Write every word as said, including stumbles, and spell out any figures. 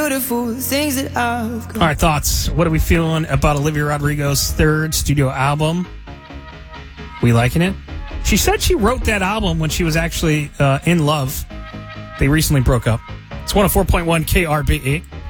Beautiful things that I've got. All right, thoughts. What are we feeling about Olivia Rodrigo's third studio album? We liking it? She said she wrote that album when she was actually uh, in love. They recently broke up. It's one oh four point one K R B E.